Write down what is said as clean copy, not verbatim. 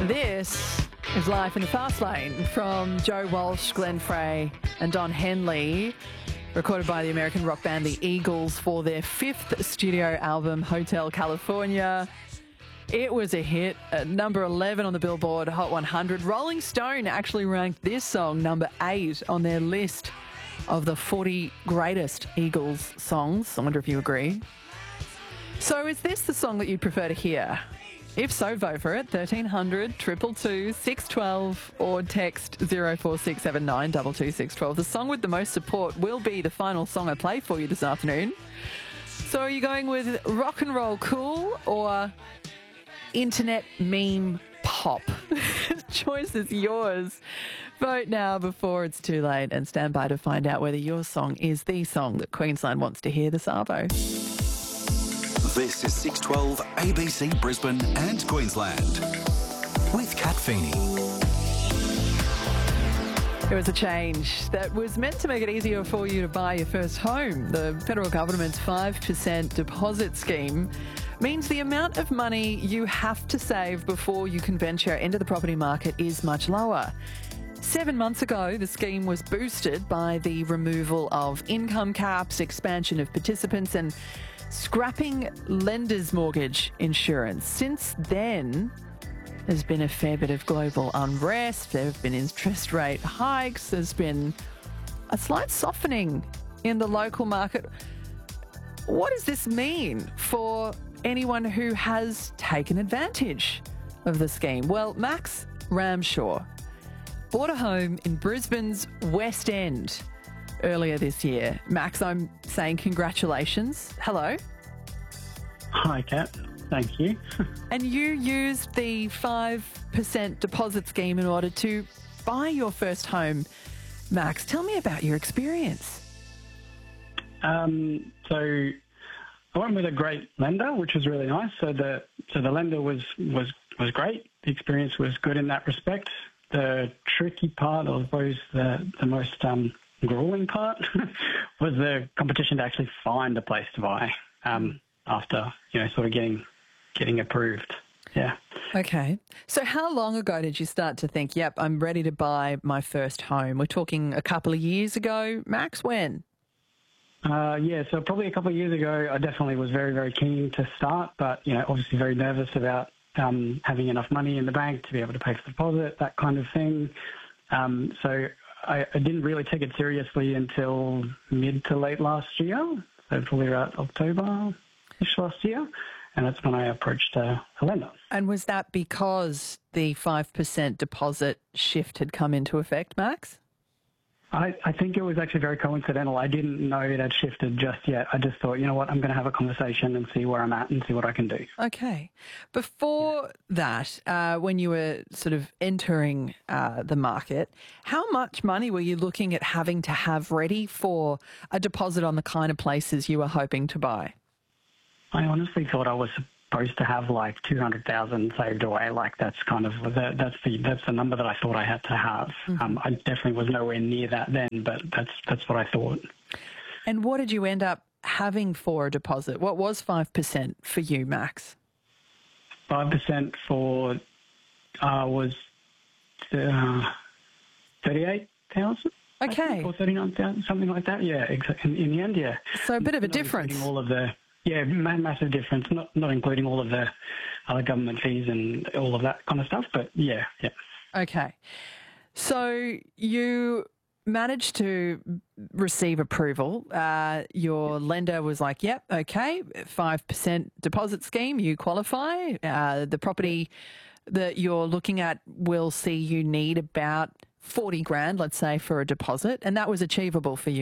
This is Life in the Fast Lane from Joe Walsh, Glenn Frey and Don Henley, recorded by the American rock band The Eagles for their fifth studio album, Hotel California. It was a hit at number 11 on the Billboard Hot 100. Rolling Stone actually ranked this song number 8 on their list of the 40 greatest Eagles songs. I wonder if you agree. So is this the song that you'd prefer to hear? If so, vote for it, 1300 222 612 or text 04679 22612. The song with the most support will be the final song I play for you this afternoon. So are you going with rock and roll cool or internet meme pop? The choice is yours. Vote now before it's too late and stand by to find out whether your song is the song that Queensland wants to hear this arvo. This is 612 ABC Brisbane and Queensland with Kat Feeney. There was a change that was meant to make it easier for you to buy your first home. The federal government's 5% deposit scheme means the amount of money you have to save before you can venture into the property market is much lower. 7 months ago, the scheme was boosted by the removal of income caps, expansion of participants and scrapping lenders' mortgage insurance. Since then, there's been a fair bit of global unrest. There have been interest rate hikes. There's been a slight softening in the local market. What does this mean for anyone who has taken advantage of the scheme? Well, Max Ramshaw bought a home in Brisbane's West End earlier this year. Max, I'm saying congratulations. Hello. Hi, Kat. Thank you. And you used the 5% deposit scheme in order to buy your first home. Max, tell me about your experience. So I went with a great lender, which was really nice. So the lender was great. The experience was good in that respect. The tricky part, or I suppose the most grueling part, was the competition to actually find a place to buy after sort of getting approved. Yeah. Okay. So how long ago did you start to think, yep, I'm ready to buy my first home? We're talking a couple of years ago, Max. When? So probably a couple of years ago, I definitely was very, very keen to start, but obviously very nervous about having enough money in the bank to be able to pay for the deposit, that kind of thing. So I didn't really take it seriously until mid to late last year, so probably around October-ish last year, and that's when I approached a lender. And was that because the 5% deposit shift had come into effect, Max? I think it was actually very coincidental. I didn't know it had shifted just yet. I just thought, you know what, I'm going to have a conversation and see where I'm at and see what I can do. Okay. Before that, when you were sort of entering the market, how much money were you looking at having to have ready for a deposit on the kind of places you were hoping to buy? I honestly thought I was supposed to have like 200,000 saved away. Like that's kind of that's the number that I thought I had to have. Mm-hmm. I definitely was nowhere near that then, but that's what I thought. And what did you end up having for a deposit? What was 5% for you, Max? 5% for was 38,000. Okay. Or 39,000, something like that. Yeah, exactly. In the end, yeah. So a bit of a difference. All of the massive difference. Not including all of the other government fees and all of that kind of stuff. But yeah. Okay. So you managed to receive approval. Your lender was like, yep, okay, 5% deposit scheme, you qualify. The property that you're looking at will see you need about 40 grand, let's say, for a deposit. And that was achievable for you.